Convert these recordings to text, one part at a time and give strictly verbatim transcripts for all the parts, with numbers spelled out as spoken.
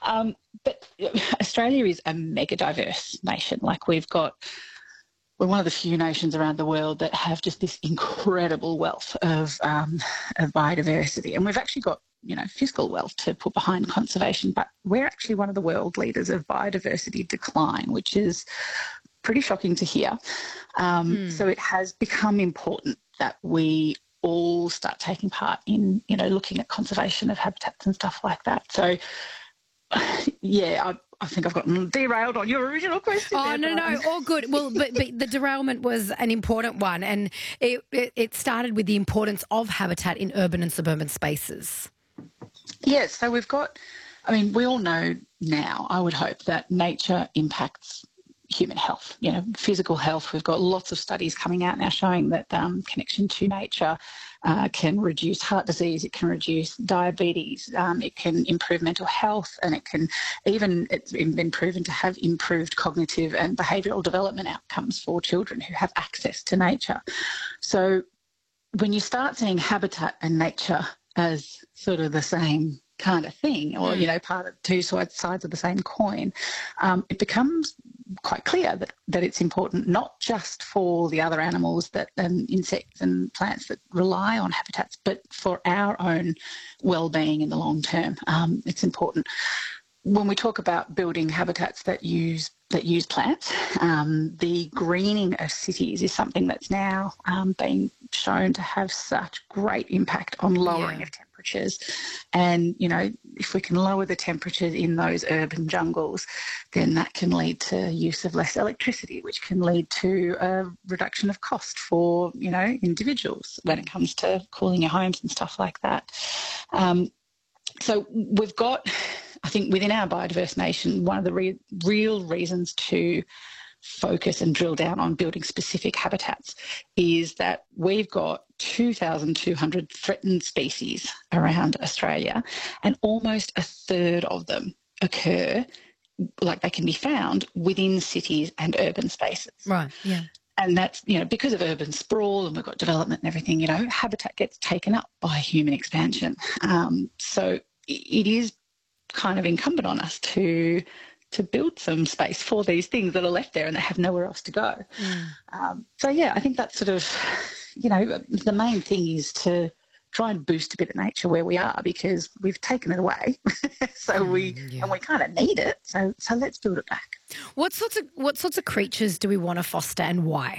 Um, but Australia is a mega diverse nation. Like we've got, we're one of the few nations around the world that have just this incredible wealth of, um, of biodiversity. And we've actually got, you know, fiscal wealth to put behind conservation, but we're actually one of the world leaders of biodiversity decline, which is pretty shocking to hear. Um, mm. So it has become important that we all start taking part in, you know, looking at conservation of habitats and stuff like that. So, yeah, I, I think I've gotten derailed on your original question. Oh, there, no, no, all good. Well, but, but the derailment was an important one, and it, it, it started with the importance of habitat in urban and suburban spaces. Yes, so we've got, I mean, we all know now, I would hope, that nature impacts human health, you know, physical health. We've got lots of studies coming out now showing that um, connection to nature uh, can reduce heart disease, it can reduce diabetes, um, it can improve mental health, and it can even, it's been proven to have improved cognitive and behavioural development outcomes for children who have access to nature. So when you start seeing habitat and nature as sort of the same kind of thing, or, you know, part of two sides of the same coin, um, it becomes quite clear that, that it's important not just for the other animals that and insects and plants that rely on habitats, but for our own well-being in the long term. Um, it's important. When we talk about building habitats that use that use plants, um, the greening of cities is something that's now um, being shown to have such great impact on lowering yeah. of temperatures. And, you know, if we can lower the temperatures in those urban jungles, then that can lead to use of less electricity, which can lead to a reduction of cost for, you know, individuals when it comes to cooling your homes and stuff like that. Um, so we've got, I think within our biodiverse nation, one of the re- real reasons to focus and drill down on building specific habitats is that we've got two thousand two hundred threatened species around Australia, and almost a third of them occur, like they can be found within cities and urban spaces. Right, yeah. And that's, you know, because of urban sprawl and we've got development and everything, you know, habitat gets taken up by human expansion. Um, so it is kind of incumbent on us to to build some space for these things that are left there and that have nowhere else to go. Mm. Um, so, yeah, I think that's sort of, you know, the main thing is to try and boost a bit of nature where we are, because we've taken it away. so mm, we yeah. and we kind of need it. So so let's build it back. What sorts of what sorts of creatures do we want to foster, and why?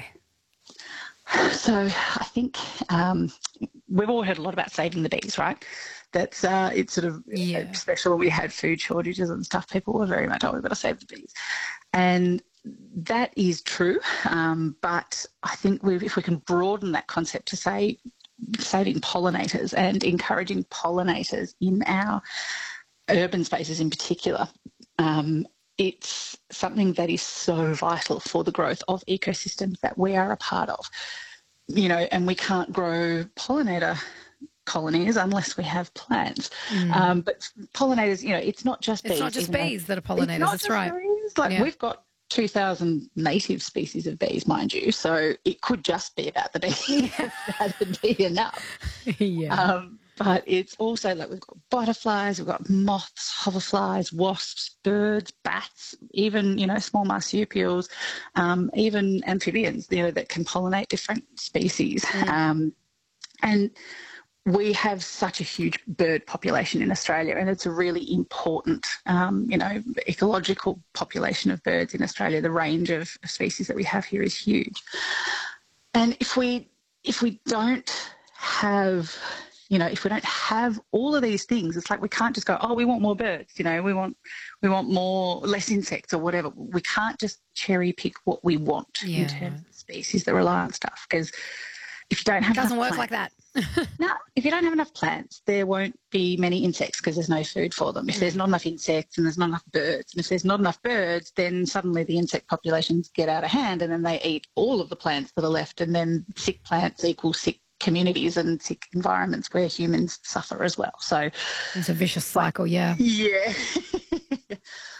So I think um, we've all heard a lot about saving the bees, right? That's uh, it's sort of yeah. special when we had food shortages and stuff. People were very much, oh, we've got to save the bees. And that is true. Um, but I think we've, if we can broaden that concept to say saving pollinators and encouraging pollinators in our urban spaces in particular, um, it's something that is so vital for the growth of ecosystems that we are a part of. You know, and we can't grow pollinator colonies unless we have plants. Mm. Um, but pollinators, you know, it's not just it's bees. It's not just bees that are pollinators, that's right. Bees. Like yeah. we've got two thousand native species of bees, mind you, so it could just be about the bees. Yeah. That would be enough. yeah. Um, but it's also like we've got butterflies, we've got moths, hoverflies, wasps, birds, bats, even, you know, small marsupials, um, even amphibians, you know, that can pollinate different species. Mm. Um, and we have such a huge bird population in Australia, and it's a really important, um, you know, ecological population of birds in Australia. The range of species that we have here is huge. And if we if we don't have, you know, if we don't have all of these things, it's like we can't just go, oh, we want more birds, you know, we want we want more, less insects or whatever. We can't just cherry pick what we want yeah. in terms of species that rely on stuff, because if you don't have it doesn't work plants, like that. No, if you don't have enough plants, there won't be many insects because there's no food for them. If there's not enough insects and there's not enough birds, and if there's not enough birds, then suddenly the insect populations get out of hand, and then they eat all of the plants that are left, and then sick plants equal sick communities and sick environments where humans suffer as well. So it's a vicious cycle, yeah. Yeah.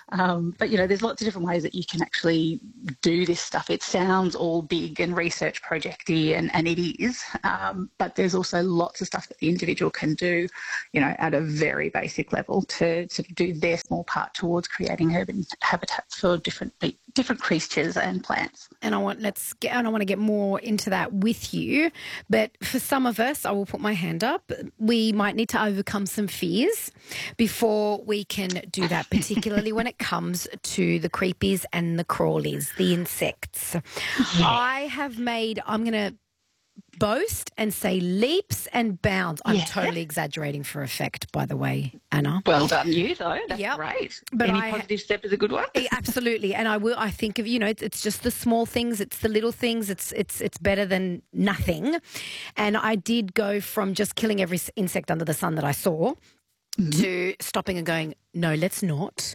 Um, but, you know, there's lots of different ways that you can actually do this stuff. It sounds all big and research projecty, and, and it is, um, but there's also lots of stuff that the individual can do, you know, at a very basic level to, to do their small part towards creating urban habitats for different different creatures and plants. And I want let's get and I want to get more into that with you. But for some of us, I will put my hand up. We might need to overcome some fears before we can do that, particularly when it comes to the creepies and the crawlies, the insects. Yeah. I have made, I'm going to boast and say leaps and bounds. I'm yeah. totally exaggerating for effect, by the way, Anna. Well done you, though. That's yep. great. But Any I, positive step is a good one. Absolutely. And I will. I think of, you know, it's, it's just the small things. It's the little things. It's it's it's better than nothing. And I did go from just killing every insect under the sun that I saw mm-hmm. to stopping and going, no, let's not.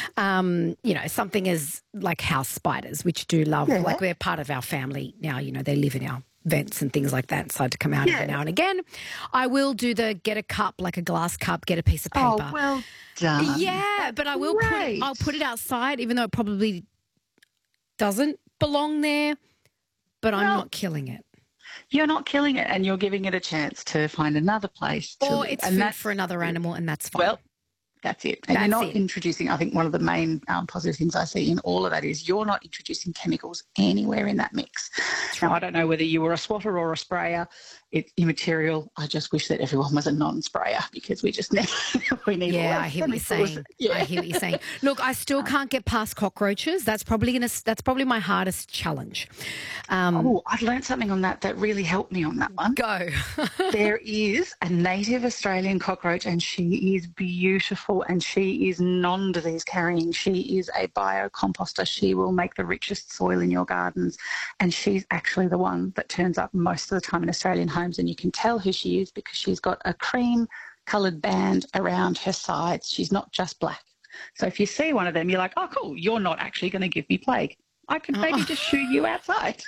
Um, you know, something as like house spiders, which do love, yeah. like they're part of our family now. You know, they live in our vents and things like that, decide to come out yeah. every now and again. I will do the get a cup, like a glass cup, get a piece of paper. Oh, well done. Yeah, but I will Great. put I'll put it outside, even though it probably doesn't belong there, but I'm well, not killing it. You're not killing it, and you're giving it a chance to find another place to Or live. it's and food for another animal, and that's fine. Well, that's it. And That's you're not it. introducing, I think one of the main um, positive things I see in all of that is you're not introducing chemicals anywhere in that mix. Now, right. I don't know whether you were a swatter or a sprayer. It's immaterial. I just wish that everyone was a non-sprayer because we just need, we need Yeah, all I hear what you're saying. Yeah. I hear what you're saying. Look, I still can't get past cockroaches. That's probably gonna, that's probably my hardest challenge. Um, oh, I've learned something on that that really helped me on that one. Go. There is a native Australian cockroach, and she is beautiful, and she is non-disease carrying. She is a biocomposter. She will make the richest soil in your gardens, and she's actually the one that turns up most of the time in Australian homes, and you can tell who she is because she's got a cream coloured band around her sides. She's not just black. So if you see one of them, you're like, oh, cool, you're not actually going to give me plague. I could maybe oh. just shoot you outside.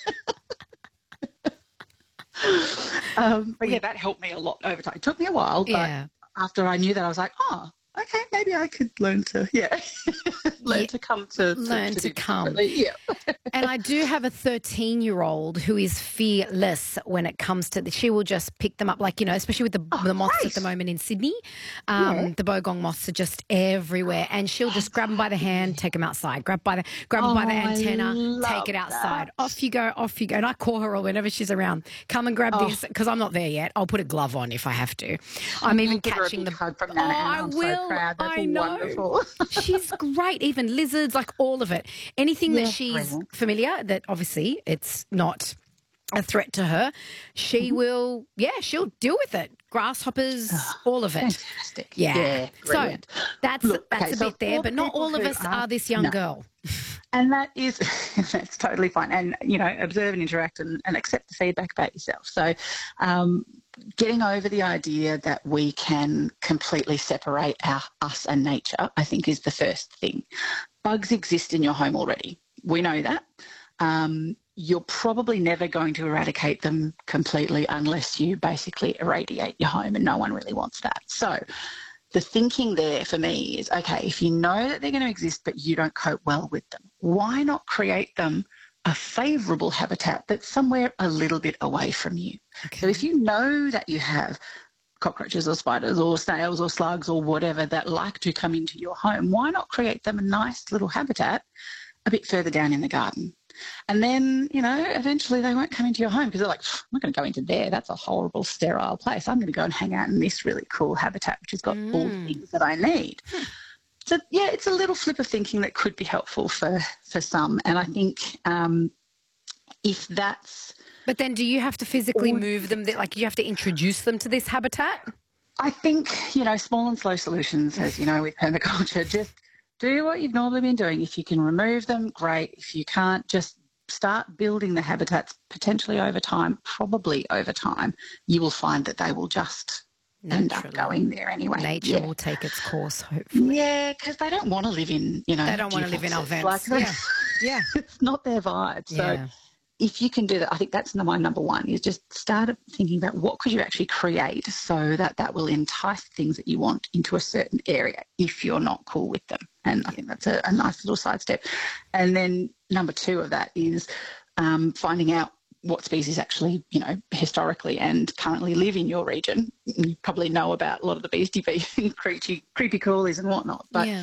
um, but yeah, that helped me a lot over time. It took me a while, but yeah. after I knew that, I was like, oh, okay, maybe I could learn to, yeah, learn yeah. to come to, to learn to, to come. Yeah. And I do have a thirteen-year-old who is fearless when it comes to, the, she will just pick them up, like, you know, especially with the, oh, the moths great. at the moment in Sydney. Um, yeah. The bogong moths are just everywhere, and she'll just grab them by the hand, take them outside, grab by the grab oh, them by the antenna, take it outside. That. Off you go, off you go. And I call her all whenever she's around. Come and grab oh. this, because I'm not there yet. I'll put a glove on if I have to. I'm even catching the. Hug from oh, Nana, I I'm will. So proud. That's I know. Wonderful. She's great. Even lizards, like all of it. Anything yeah, that she's brilliant. familiar, that obviously it's not a threat to her, she mm-hmm. will, yeah, she'll deal with it. Grasshoppers, oh, all of it. Fantastic. Yeah. yeah so that's Look, that's okay, a so bit there, but not all of us are, are this young no. girl. And that is, that's totally fine. And, you know, observe and interact and, and accept the feedback about yourself. So um, getting over the idea that we can completely separate our, us and nature, I think, is the first thing. Bugs exist in your home already. We know that. Um, you're probably never going to eradicate them completely unless you basically irradiate your home, and no one really wants that. So the thinking there for me is, okay, if you know that they're going to exist but you don't cope well with them, why not create them a favourable habitat that's somewhere a little bit away from you? Okay. So if you know that you have cockroaches or spiders or snails or slugs or whatever that like to come into your home, why not create them a nice little habitat a bit further down in the garden? And then, you know, eventually they won't come into your home because they're like, I'm not going to go into there. That's a horrible, sterile place. I'm going to go and hang out in this really cool habitat, which has got mm. all the things that I need. So, yeah, it's a little flip of thinking that could be helpful for, for some. And I think um, if that's... But then do you have to physically or, move them? Like, you have to introduce them to this habitat? I think, you know, small and slow solutions, as you know, with permaculture, just do what you've normally been doing. If you can remove them, great. If you can't, just start building the habitats potentially over time, probably over time. You will find that they will just Naturally. end up going there anyway. Nature yeah. will take its course, hopefully. Yeah, because they don't want to live in, you know, they don't want to live in our vents. Like, yeah. yeah. It's not their vibe. So yeah. if you can do that, I think that's my number one, is just start thinking about what could you actually create so that that will entice things that you want into a certain area if you're not cool with them. And I think that's a, a nice little sidestep. And then number two of that is um, finding out what species actually, you know, historically and currently live in your region. You probably know about a lot of the beastie bees and creepy, creepy crawlies and whatnot. But yeah.